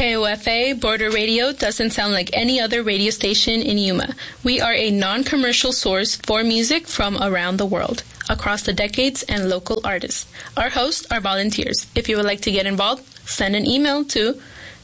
KOFA Border Radio doesn't sound like any other radio station in Yuma. We are a non-commercial source for music from around the world, across the decades and local artists. Our hosts are volunteers. If you would like to get involved, send an email to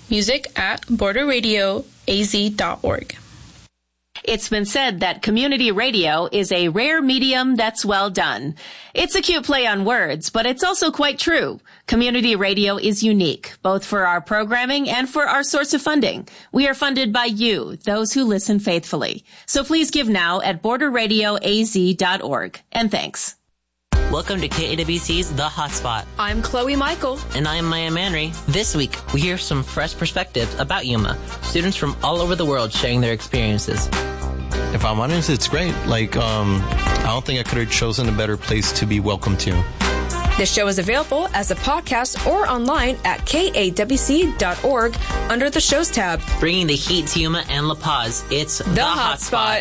music@borderradioaz.org. It's been said that community radio is a rare medium that's well done. It's a cute play on words, but it's also quite true. Community radio is unique, both for our programming and for our source of funding. We are funded by you, those who listen faithfully. So please give now at borderradioaz.org. And thanks. Welcome to KAWC's The Hotspot. I'm Chloe Michael. And I'm Maya Manry. This week, we hear some fresh perspectives about Yuma. Students from all over the world sharing their experiences. If I'm honest, it's great. I don't think I could have chosen a better place to be welcome to. The show is available as a podcast or online at kawc.org under the shows tab. Bringing the heat to Yuma and La Paz, it's The Hotspot.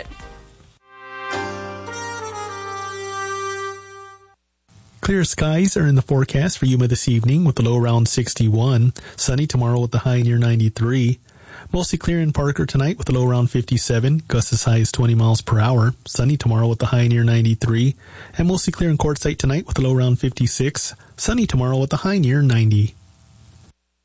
Clear skies are in the forecast for Yuma this evening with the low around 61. Sunny tomorrow with the high near 93. Mostly clear in Parker tonight with the low around 57. Gusts as high as 20 miles per hour. Sunny tomorrow with the high near 93. And mostly clear in Quartzsite tonight with the low around 56. Sunny tomorrow with the high near 90.